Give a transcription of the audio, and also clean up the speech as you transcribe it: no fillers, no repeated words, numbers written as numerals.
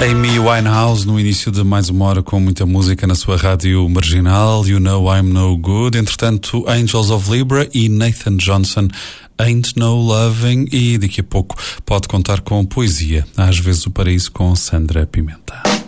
Amy Winehouse no início de mais uma hora com muita música na sua rádio marginal. You Know I'm No Good. Entretanto, Angels of Libra e Nathan Johnson, Ain't No Loving. E daqui a pouco pode contar com poesia. Às vezes o paraíso com Sandra Pimenta.